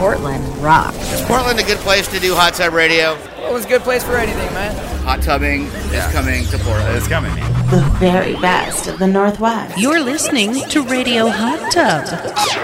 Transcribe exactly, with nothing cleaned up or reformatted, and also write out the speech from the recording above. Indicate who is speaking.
Speaker 1: Portland rocks.
Speaker 2: Is Portland a good place to do hot tub radio?
Speaker 3: It was a good place for anything, man.
Speaker 2: Hot tubbing
Speaker 4: Yeah.
Speaker 2: is coming to Portland.
Speaker 4: It's coming.
Speaker 1: The very best of the Northwest.
Speaker 5: You're listening to Radio Hot Tub.